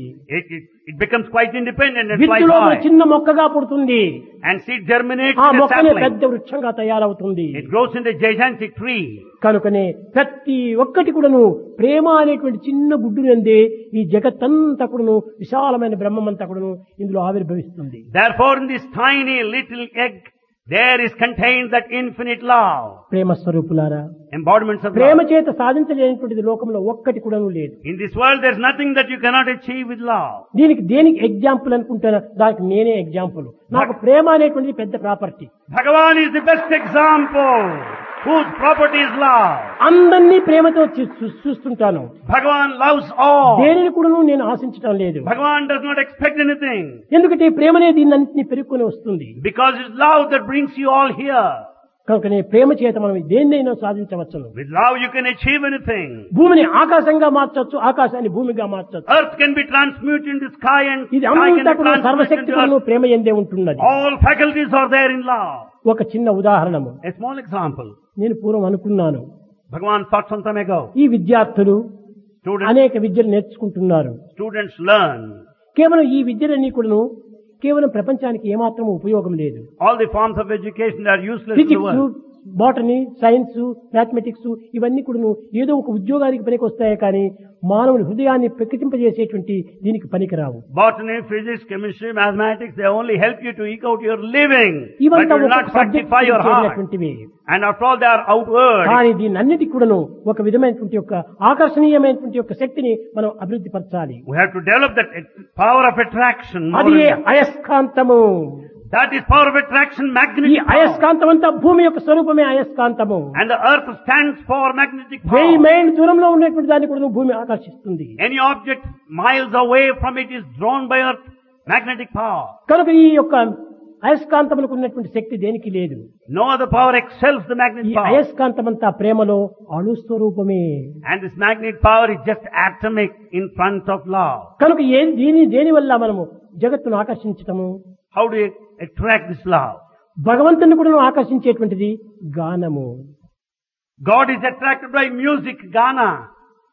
It becomes quite independent and flies విత్తు లోపల high. చిన్న మొక్కగా పుడుతుంది. And seed germinates ఆ in a మొక్కనే sapling. పెద్ద వృక్షంగా తయారవుతుంది. It grows into a gigantic tree. కనుకనే ప్రతి ఒక్కటి కూడాను ప్రేమ అనేటువంటి చిన్న గుడ్డు నందే ఈ జగత్తంతా కూడాను విశాలమైన బ్రహ్మమంతా కూడాను ఇందులో ఆవిర్భవిస్తుంది. Therefore, in this tiny little egg, there is contained that infinite love. ప్రేమ స్వరూపులారా, Embodiments of ప్రేమ love. చేత సాధించలేనటువంటిది లోకంలో ఒక్కటి కూడాను లేదు. In this world, there is nothing that you cannot achieve with love. దేనికి ఎగ్జాంపుల్ అనుకుంటారా? దానికి నేనే ఎగ్జాంపుల్. నాకు ప్రేమ అనేటువంటిది పెద్ద property. Bhagavan is the best example whose property is love. అందరినీ ప్రేమతో చూస్తుంటాను. Bhagavan loves all. దేనిని కూడాను నేను ఆశించడం లేదు. Bhagavan does not expect anything. ఎందుకంటే ప్రేమనే దీన్ని పెరుగుకొని వస్తుంది. Because it's love that brings you all here. కనుకనే ప్రేమ చేత మనం దేన్నైనా సాధించవచ్చును. With love you can achieve anything. భూమిని ఆకాశంగా మార్చొచ్చు, ఆకాశాన్ని భూమిగా మార్చొచ్చు. Earth can be transmuted into sky and ఇది sky can అంతా be కూడా transmuted సర్వశక్తి into కూడాను earth. ప్రేమ ఎందే ఉంటున్నది. All faculties are there in love. ఒక చిన్న ఉదాహరణము A small example. నేను పూర్వం అనుకున్నాను. Bhagavan thought some time ago. ఈ విద్యార్థులు Students, అనేక విద్యలు నేర్చుకుంటున్నారు. students learn. కేవలం ఈ విద్యలన్నీ కూడాను కేవలం ప్రపంచానికి ఏమాత్రం ఉపయోగం లేదు. All the forms of education are useless to the physics, world. Botany, science, mathematics ఇవన్నీ కూడాను ఏదో ఒక ఉద్యోగానికి పనికి వస్తాయి కానీ మానవుని హృదయాన్ని ప్రకటింపజేసేటువంటి దీనికి పనికిరావు. Botany, physics, chemistry, mathematics, they only help you to eke out your living. But ఇవంతా you will ఒక not fructify your heart. Subject. And after all, they are outward. కానీ దీని అన్నిటికీ కూడాను ఒక విధమైనటువంటి యొక్క ఆకర్షణీయమైనటువంటి యొక్క శక్తిని మనం అభివృద్ధి పరచాలి. We have to develop that power of attraction. more అది and more. అయస్కాంతము. That is power of attraction, ఈ magnetic power. అయస్కాంతం అంతా భూమి యొక్క స్వరూపమే అయస్కాంతము. And the earth stands for magnetic 1000 power. మైళ్ళ దూరంలో ఉన్నటువంటి దాన్ని కూడా భూమి ఆకర్షిస్తుంది. Any object miles away from it is drawn by earth, magnetic power. కనుక ఈ యొక్క అయస్కాంతములకు ఉన్నటువంటి శక్తి దేనికి లేదు. No other power excels the ఈ magnetic power. అయస్కాంతమంతా ప్రేమలో అణు స్వరూపమే. And this magnetic power is just atomic in front of love. కనుక దేని వల్ల మనము జగత్తును ఆకర్షించటము? How do you attract this love? భగవంతుని కూడా ఆకర్షించేటువంటిది గానము. God is attracted by music, Gana.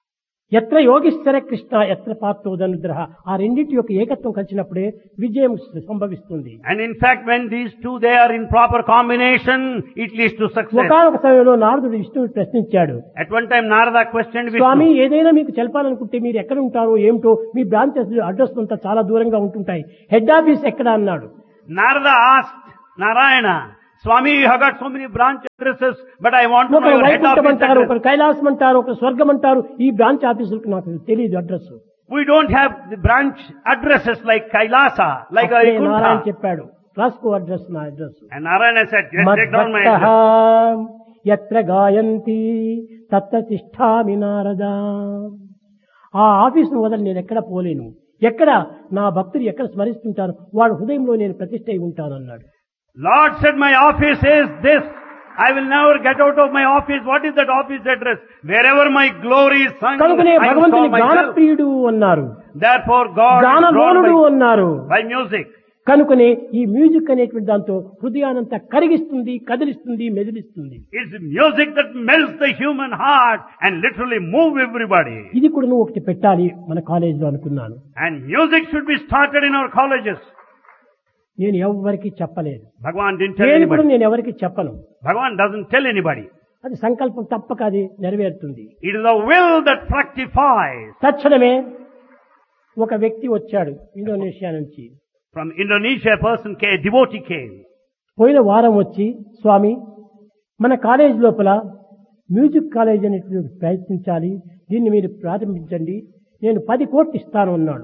ఎత్ర యోగిశ్చర కృష్ణ ఎత్ర పాత్రోదనుగ్రహ ఆ రెండింటి యొక్క ఏకత్వం కలిసినప్పుడే విజయం సంభవిస్తుంది. And in fact, when these two they are in proper combination, it leads to success. ఒకనొక సమయంలో నారదుడు విష్ణువుని ప్రశ్నించాడు. At one time, Narada questioned Swamy, Vishnu. ఏదైనా మీకు తెలపాలనుకుంటే మీరు ఎక్కడ ఉంటారో ఏమిటో, మీ బ్రాంచెస్ అడ్రస్ అంతా చాలా దూరంగా ఉంటుంటాయి, హెడ్ ఆఫీస్ ఎక్కడ అన్నాడు. Narada asked Narayana, Swami, you have got so many branch addresses, but I want to know ఒకరు your head వైకుంఠం office అంటారు, address. ఒకరు కైలాసం అంటారు, ఒకరు స్వర్గం అంటారు. ఈ బ్రాంచ్ ఆఫీసులకు నాకు తెలియదు address. We don't have the branch addresses like Kailasa, like Narayana Vaikuntha. చెప్పాడు, రాసుకో అడ్రస్, నా address. And Narayana said, yes, take down my మద్భక్తః address. యత్ర గాయంతి తత్ర తిష్ఠామి నారద. ఆ ఆఫీసును వదిలి నేను ఎక్కడ పోలేను, ఎక్కడ నా భక్తులు ఎక్కడ స్మరిస్తుంటాను వాడు హృదయంలో నేను ప్రతిష్ఠ అయి ఉంటానన్నాడు. Lord said, my office is this. I will never get out of my office. What is that office address? Wherever my glory is sung, కనుకనే I saw భగవంతుని myself. గానప్రియుడు అన్నారు, Therefore God is drawn గానలోనుడు అన్నారు. by music. కనుకనే ఈ music అనేటువంటి దాంతో హృదయానంతా కరిగిస్తుంది, కదిలిస్తుంది, మెదిలిస్తుంది. It's music that melts the human heart and literally move everybody. ఇది కూడా నువ్వు ఒకటి పెట్టాలి మన కాలేజీలో అనుకున్నాను. And music should be started in our colleges. నేను ఎవరికి చెప్పలేదు, Bhagavan didn't tell నేను కూడా anybody. నేను ఎవరికి చెప్పను. Bhagavan doesn't tell anybody. అది సంకల్పం తప్పక అది నెరవేరుతుంది. It is the will that fructifies. తక్షణమే ఒక వ్యక్తి వచ్చాడు ఇండోనేషియా నుంచి. From Indonesia, a person came, a devotee came. పోయిన వారం వచ్చి, స్వామి మన కాలేజ్ లోపల మ్యూజిక్ కాలేజ్ అనేటువంటి ప్రయత్నించాలి, దీన్ని మీరు ప్రారంభించండి, నేను 10 కోట్లు ఇస్తాను అన్నాడు.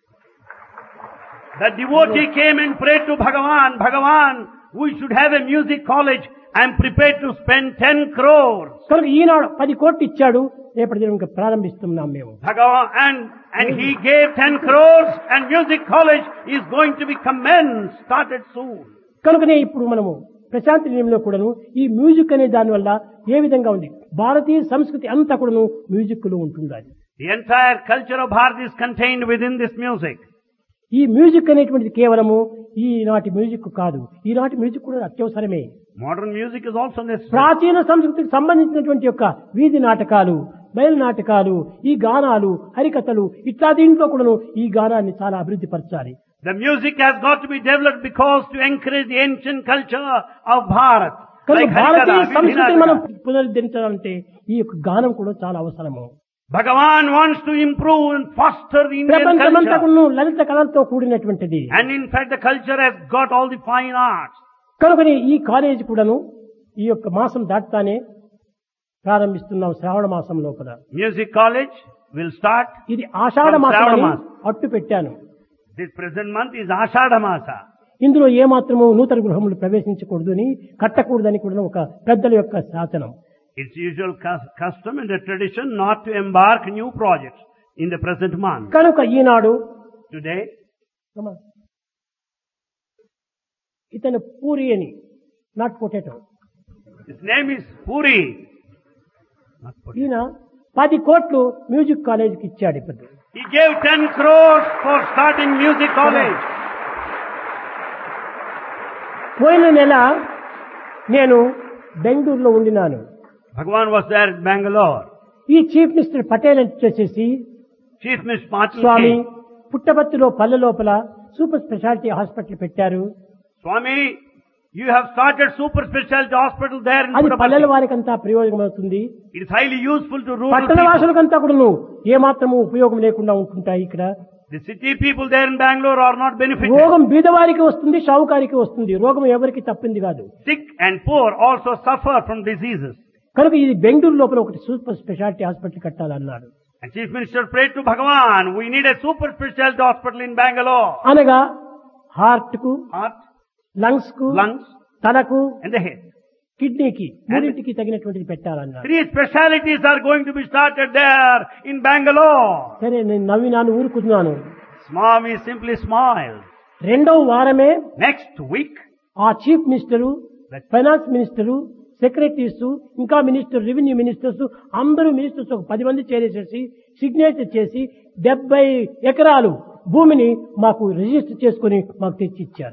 The devotee came and prayed to Bhagavan, Bhagavan, we should have a music college. I am prepared to spend 10 crores. కనుక ఈనాడు 10 కోట్లు ఇచ్చాడు, రేపటి దినం ఇంకా ప్రారంభిస్తున్నాం మేము. Bhagavan, and he gave 10 crores and music college is going to be commenced, started soon. కనుకనే ఇప్పుడు మనము ప్రశాంతి నిలయంలో కూడాను ఈ మ్యూజిక్ అనే దాని వల్ల ఏ విధంగా ఉంది, భారతీయ సంస్కృతి అంతా కూడాను మ్యూజిక్ లో ఉంటుంది. అది The entire culture of Bharat is contained within this music. ఈ మ్యూజిక్ అనేటువంటిది కేవలము ఈనాటి మ్యూజిక్ కాదు, ఈనాటి మ్యూజిక్ కూడా అత్యవసరమే. Modern music is also necessary. ప్రాచీన సంస్కృతికి సంబంధించినటువంటి యొక్క వీధి నాటకాలు, బయలు నాటకాలు, ఈ గానాలు, హరికథలు ఇట్లా దీంట్లో కూడాను ఈ గానాన్ని చాలా అభివృద్ధి పరచాలి. The music has got to be developed because to encourage the ancient culture of Bharat. కనుక Like భారతీయ Harikatha, సంస్కృతిని మనం Vinayaka. పునరుద్ధరించాలంటే ఈ యొక్క గానం కూడా చాలా అవసరము. Bhagavan wants to improve and foster the Indian ప్రపంచమంతా culture. కూడా లలిత కళలతో కూడినటువంటిది. And in fact the culture has got all the fine arts. కనుకని ఈ కాలేజ్ కూడాను ఈ యొక్క మాసం దాటుతానే ప్రారంభిస్తున్నాం, శ్రావణ మాసం లోపల. Music college will start. ఇది ఆషాఢ From మాసం శ్రావణ అని మాసం. అట్టు పెట్టాను. This present month is Ashadha Masa. ఇందులో ఏమాత్రము నూతన గృహములు ప్రవేశించకూడదు అని, కట్టకూడదని కూడా ఒక పెద్దల యొక్క శాసనం. It's usual custom and a tradition not to embark new projects in the present month. కనుక ఈనాడు Today, ఇతను పూరి అని, not potato, his name is Puri. Not Puri. ఈయన 10 కోట్లు మ్యూజిక్ కాలేజీకి ఇచ్చాడు. ఇప్పుడు He gave 10 crores for starting music college. పోయిన నెల నేను బెంగళూరులో ఉండినాను. Bhagavan was there in Bangalore. ఈ చీఫ్ మినిస్టర్ పటేల్ వచ్చేసి, Chief Minister Patil స్వామి came. పుట్టపర్తిలో పల్లె లోపల సూపర్ స్పెషాలిటీ హాస్పిటల్ పెట్టారు, Swami, you have started super specialty hospital there in అది పల్లెల Puttaparthi. వారికంతా ప్రయోజనం అవుతుంది, It is highly useful to rural పట్టణ people. వాసులకంతా కూడా ఏమాత్రము ఉపయోగం లేకుండా ఉంటుంటాయి. ఇక్కడ The city people there in Bangalore are not benefited. రోగం బీదవారికి వస్తుంది, షావుకారికి వస్తుంది, రోగం ఎవరికి తప్పింది కాదు. Sick and poor also suffer from diseases. కనుక ఇది బెంగళూరు లోపల ఒకటి super speciality hospital కట్టాలన్నాడు. And Chief Minister prayed to Bhagavan, we need a super specialty hospital in Bangalore. అనగా హార్ట్ కు, Heart, లంగ్స్ కు, lungs తలకు, and the head. కిడ్నీకి, మూడింటికి తగినటువంటిది పెట్టాలన్నాడు. 3 specialities are going to be started there in Bangalore. సరే నేను నవ్వినాను, ఊరుకున్నాను. Swami simply smiled. రెండవ వారమే Next week, ఆ chief minister, finance minister, secretaries, ఇంకా మినిస్టర్, రెవెన్యూ మినిస్టర్స్, అందరూ మినిస్టర్స్ ఒక 10 మంది చేరేసేసి సిగ్నేచర్ చేసి 70 ఎకరాలు భూమిని మాకు రిజిస్టర్ చేసుకుని మాకు తెచ్చి ఇచ్చారు.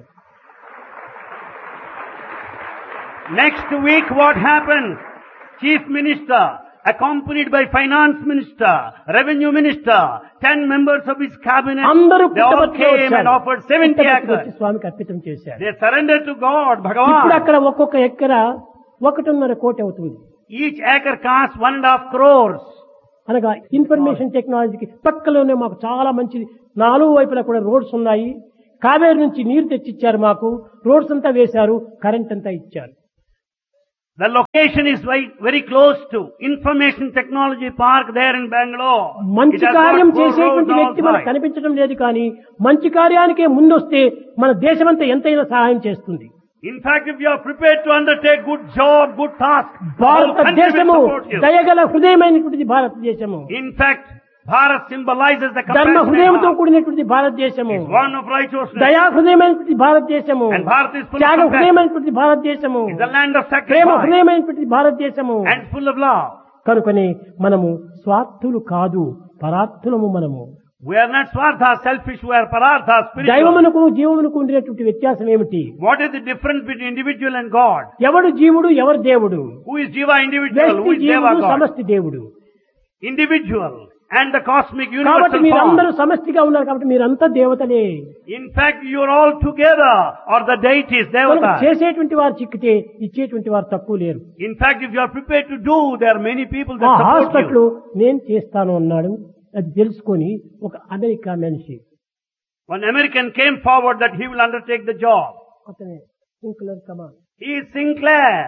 next week what happened? Chief Minister accompanied by finance minister, revenue minister, 10 members of his cabinet. అందరూ They all పుట్టపర్తిలో came and వచ్చారు. offered 70 పుట్టపర్తికి వచ్చి acres. స్వామికి అర్పితం చేశారు. They surrendered to God, ఇప్పుడు Bhagavan. అక్కడ ఒక్కొక్క ఎకరా 1.5 కోటి అవుతుంది. Each acre costs 1.5 crores. అనగా ఇన్ఫర్మేషన్ టెక్నాలజీకి పక్కలోనే మాకు చాలా మంచి 4 వైపులా కూడా రోడ్స్ ఉన్నాయి. కావేరి నుంచి నీరు తెచ్చిచ్చారు, మాకు రోడ్స్ అంతా వేశారు, కరెంట్ అంతా ఇచ్చారు. The location is very close to Information Technology Park there in Bangalore. మంచి It has got కార్యం 4 చేసేటువంటి roads వ్యక్తి మనకు outside. కనిపించడం లేదు, కానీ మంచి కార్యానికే ముందొస్తే మన దేశమంతా ఎంతైనా సహాయం చేస్తుంది. In fact, if you are prepared to undertake good job, good task, the whole country will భారతదేశము support you. దయగల హృదయమైనటువంటిది భారతదేశము. In fact, Bharat symbolizes the ధర్మ compassionate హృదయంతో heart. కూడినటువంటి భారతదేశము. It's one of righteousness. దయా హృదయమైనటువంటి భారతదేశము. And Bharat is full of Tyaga compassion. హృదయమైనటువంటి భారతదేశము. It's the land of Prema sacrifice హృదయమైనటువంటి భారతదేశము. and full of love. కనుకనే మనము స్వార్థులు కాదు, పరార్థులము మనము. We are not swartha, selfish, we are parartha, spiritual. దైవమునకు జీవమునకు ఉండేటువంటి వ్యత్యాసం ఏమిటి? What is the difference between individual and God? ఎవడు జీవుడు, ఎవరు దేవుడు? Who is Jiva individual? Who వ్యక్తి is Deva జీవుడు, God? సమష్టి దేవుడు. Individual and the cosmic కాబట్టి universal మీరందరూ form. సమష్టిగా ఉన్నారు, కాబట్టి మీరంతా దేవతలే. In fact, you are all together or the deities, కనుక devatas. చేసేటువంటి వారు చిక్కితే ఇచ్చేటువంటి వారు తక్కువ లేరు. In fact, if you are prepared to do, there are many people ఆ that support హాస్పిటల్ you. నేను చేస్తాను అన్నాడు. అది తెలుసుకొని ఒక అమెరికా మనిషి, One American came forward that he will undertake the job. అతనే sprinkler come on. He is Sinclair.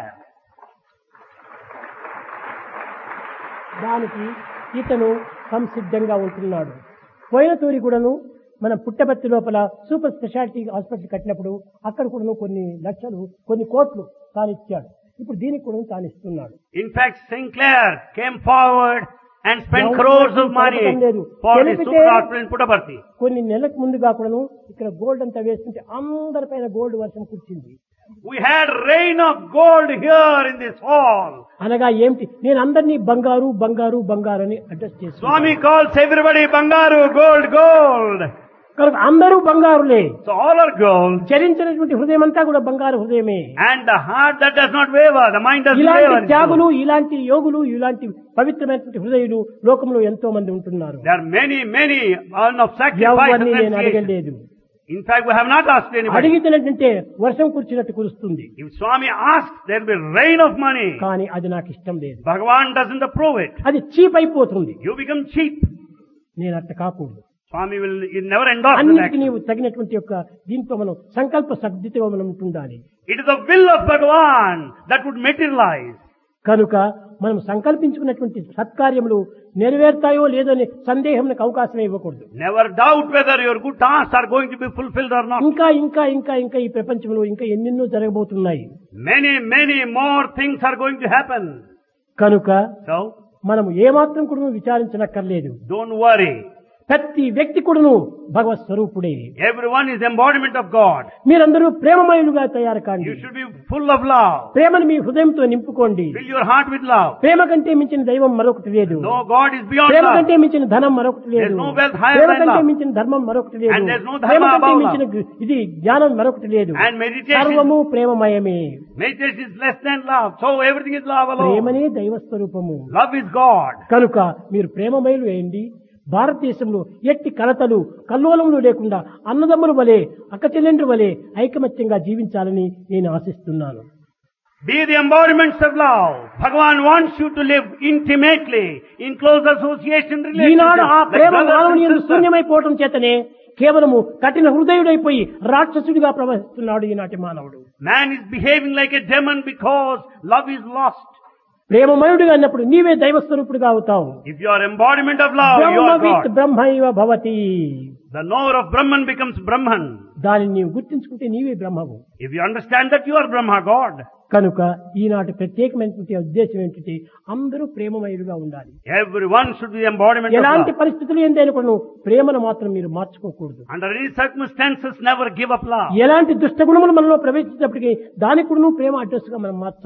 దానికి ఇతను సంసిద్ధంగా ఉంటున్నాడు. పోయిన తూరి కూడాను మన పుట్టపర్తి లోపల సూపర్ స్పెషాలిటీ హాస్పిటల్ కట్టినప్పుడు అక్కడ కూడాను కొన్ని లక్షలు, కొన్ని కోట్లు తానిచ్చాడు. ఇప్పుడు దీనికి కూడా తానిస్తున్నాడు. In fact, Sinclair came forward and spent crores of money for the super hospital in Puttaparthi. కొన్ని నెలలకు ముందుగా కూడాను ఇక్కడ గోల్డ్ అంతా వేస్తుంటే అందరిపైన గోల్డ్ వర్షం కురిచింది. We had rain of gold here in this hall. అనగా ఏమిటి? నేను అందరినీ బంగారు బంగారు బంగారు అని అడ్రస్ చేస్తాను. Swami calls everybody Bangaru, gold, gold. కనుక అందరూ బంగారులే. So all are gold. చరించినటువంటి హృదయం అంతా కూడా బంగారు హృదయమే. And the heart that does not waver, the mind doesn't ఇలాంటి waver. త్యాగులు, ఇలాంటి యోగులు, ఇలాంటి పవిత్రమైనటువంటి హృదయులు లోకంలో ఎంతో మంది ఉంటున్నారు. There are many, many of sacrifice ఎవరిని and నేను renunciation. అడగలేదు. In fact, we have not asked anybody. అడిగితేనంటే వర్షం కురిచినట్టు కురుస్తుంది, If Swami asks, there will be rain of money. కానీ అది నాకు ఇష్టం లేదు. Bhagavan doesn't approve it. అది చీప్ అయిపోతుంది. You become cheap. నేను అట్ట కాకూడదు. Swami will never endorse that అన్నిటికీ action. నీవు తగినటువంటి యొక్క దీంతో మనం సంకల్ప శబ్దితో మనం ఉంటుండాలి. It is the will of Bhagavan that would materialize. కనుక మనం సంకల్పించుకున్నటువంటి సత్కార్యములు నెరవేరుతాయో లేదో అనే సందేహం అవకాశం ఇవ్వకూడదు. Never doubt whether your good tasks are going to be fulfilled or not. ఇంకా ఇంకా ఇంకా ఇంకా ఈ ప్రపంచంలో ఇంకా ఎన్నెన్నో జరగబోతున్నాయి. Many, many more things are going to happen. కనుక So, మనము ఏమాత్రం కూడా విచారించనక్కర్లేదు. don't worry. ప్రతి వ్యక్తి కూడాను భగవత్ స్వరూపుడే. Everyone is embodiment of God. మీరందరూ ప్రేమమయులుగా తయారు కాండి. You should be full of love. ప్రేమను మీ హృదయంతో నింపుకోండి. Fill your heart with love. ప్రేమ కంటే మించిన దైవం మరొకటి లేదు. No God is beyond Prema love. కంటే మించిన ధనం మరొకటి లేదు. There's no wealth higher ప్రేమ than కంటే love. మించిన ధర్మం మరొకటి లేదు. And there's no dharma ప్రేమ కంటే above మించిన ఇది జ్ఞానం మరొకటి లేదు. And meditation, సర్వము ప్రేమమయమే. meditation is less than love. So everything is love alone. ప్రేమనే దైవ స్వరూపము. Love is God. కనుక మీరు ప్రేమమయులు అయ్యండి. భారతదేశంలో ఎట్టి కలతలు కల్లోలములు లేకుండా అన్నదమ్ముల వలె, అక్కచెల్లెండ్రు వలె ఐకమత్యంగా జీవించాలని నేను ఆశిస్తున్నాను. Be the embodiments of love. Bhagavan wants you to live intimately, in close association ఈనాడు ఆ relationship. ప్రేమ Like brothers మానవుని and యందు sisters. శూన్యమైపోవటం చేతనే కేవలము కఠిన హృదయుడైపోయి రాక్షసుడిగా ప్రవహిస్తున్నాడు ఈనాటి మానవుడు. Man is behaving like a demon because love is lost. ప్రేమమయుడిగా అన్నప్పుడు నీవే దైవస్వరూపుడిగా అవుతావు. If you are embodiment of love, you are బ్రహ్మవిత్ God. బ్రహ్మైవ Bhavati. The knower of Brahman becomes Brahman. దానిని నీవు గుర్తించుకుంటే నీవే బ్రహ్మవు. If you understand that you are Brahma, God. కనుక ఈనాటి ప్రత్యేకమైనటువంటి ఉద్దేశం ఏంటంటే అందరూ ప్రేమమయులుగా ఉండాలి. Everyone should be the embodiment of ఎలాంటి love. పరిస్థితులు ఏంటైనా కూడా నువ్వు ప్రేమను మాత్రం మీరు మార్చుకోకూడదు. Under any circumstances, never give up love. ఎలాంటి దుష్ట గుణములు మనలో ప్రవేశించినప్పటికీ దానికి కూడా నువ్వు ప్రేమ అడ్రస్ గా మనం మార్చాలి.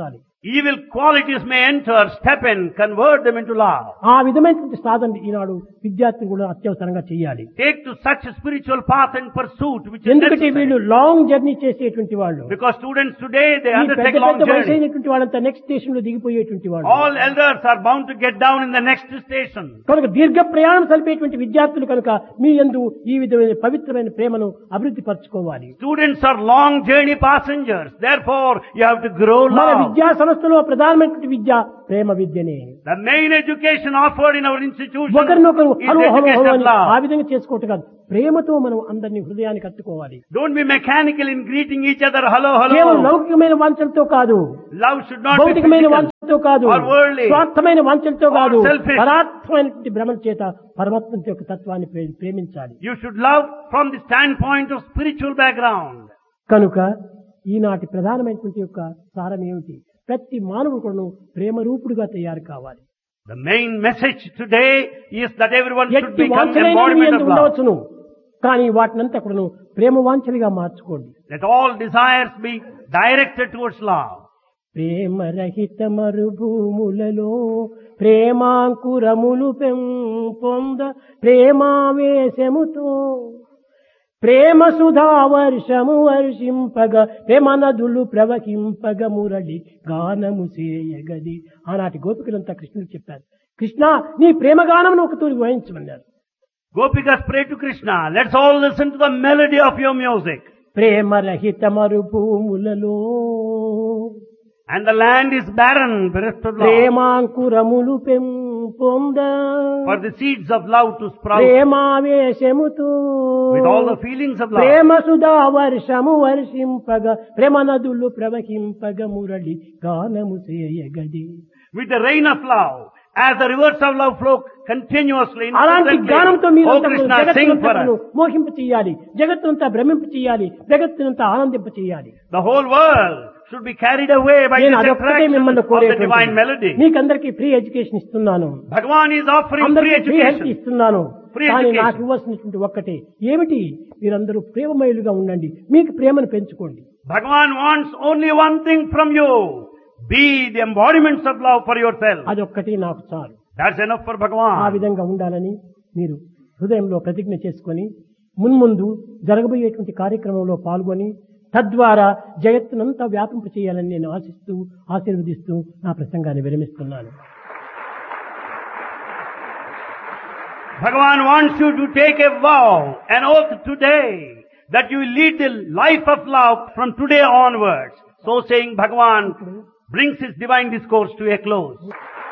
Evil qualities may enter, step in, convert them into love. ఆ విధమైనటువంటి సాధన ఈనాడు విద్యార్థులు కూడా అత్యవసరంగా చేయాలి. Take to such a spiritual path and pursuit which is ఎందుకంటే వీళ్ళు necessary. లాంగ్ జర్నీ చేసేటువంటి వాళ్ళు. Because students today, they ఈ undertake పెద్ద long పెద్ద వయసు journey. అయినటువంటి వాళ్ళంతా నెక్స్ట్ స్టేషన్ లో దిగిపోయేటువంటి వాళ్ళు. All elders are bound to get down in the next station. కనుక దీర్ఘ ప్రయాణం సలిపేటువంటి విద్యార్థులు కనుక మీ యందు ఈ విధమైన పవిత్రమైన ప్రేమను అభివృద్ధి పరచుకోవాలి. Students are long journey passengers. Therefore, you have to grow మన love. విద్యా సంస్థలో ప్రధానమైనటువంటి విద్య ప్రేమ విద్యనే. The main education offered in our institution ఒకరినొకరు is hello hello education hello of అని ఆ love. విధంగా చేసుకోవటం కాదు. ప్రేమతో మనం అందరినీ హృదయానికి కట్టుకోవాలి. Don't be mechanical in greeting each other. Hello, కేవలం hello. లౌకికమైన వాంఛలతో కాదు, Love should not be భౌతికమైన physical వాంఛలతో కాదు, or worldly. స్వార్థమైన వాంఛలతో or కాదు, selfish. పరాత్మైనటువంటి భ్రమల చేత పరమాత్మ యొక్క తత్వాన్ని ప్రేమించాలి. You should love from the standpoint of spiritual background. కనుక ఈనాటి ప్రధానమైనటువంటి యొక్క సారం ఏమిటి? ప్రతి మానవుడు కూడా ప్రేమ రూపుడుగా తయారు కావాలి. The main message today is that everyone should ఎట్టి become వాంఛలైన embodiment of love. ఉండవచ్చును, కానీ వాటినంతా కూడా ప్రేమ వాంఛలుగా మార్చుకోండి. Let all desires be directed towards love. ప్రేమ రహిత మరుభూములలో ప్రేమాంకురములు పెంపొంద ప్రేమావేశముతో ప్రేమ సుధా వర్షము వర్షింపగ ప్రేమ నదులు ప్రవహింపగ మురళి గానము చేయగది. ఆనాటి గోపికలంతా కృష్ణుడు చెప్పారు, కృష్ణ నీ ప్రేమ గానమును ఒక తూరి వహించమన్నారు. Gopikas pray to Krishna, let's all listen to the melody of your music. ప్రేమ రహిత మరుభూములలో And the land is barren, bereft of love. ప్రేమాంకురములు పెంపొంద For the seeds of love to sprout ప్రేమావేశముతో with all the feelings of love. ప్రేమ సుధా వర్షము వర్షింపగ ప్రేమ నదులు ప్రవహింపగ మురళి గానము చేయగది. With the rain of love, as the rivers of love flow continuously. అలాంటి గానంతో మీరు Oh Krishna, sing for us. మోహింప చేయాలి, జగత్తునంతా భ్రమింప చేయాలి, జగత్తునంతా ఆనందింప చేయాలి. The whole world should be carried away by నేను this అదొక్కటే attraction మిమ్మల్ని of the divine melody. కోరేటువంటి మీకందరికీ free education ఇస్తున్నాను, Bhagavan is offering free అందరికీ ఫ్రీ హెల్త్ education. ఇస్తున్నాను. Free కానీ education. నాకు ఇవ్వాల్సినటువంటి ఒక్కటే ఏమిటి? మీరందరూ ప్రేమమయులుగా ఉండండి, మీకు ప్రేమను పెంచుకోండి. Bhagavan wants only one thing from you. Be the embodiments of love for yourself. అదొక్కటి నాకు చాలు. That's enough for ఆ Bhagavan. విధంగా ఉండాలని మీరు హృదయంలో ప్రతిజ్ఞ చేసుకొని మున్ముందు జరగబోయేటువంటి కార్యక్రమంలో పాల్గొని తద్వారా జగత్తునంతా వ్యాపింప చేయాలని నేను ఆశిస్తూ ఆశీర్వదిస్తూ నా ప్రసంగాన్ని విరమిస్తున్నాను. Bhagavan wants you to take a vow, an oath today, that you will lead the life of love from today onwards. So saying, Bhagavan brings his divine discourse to a close.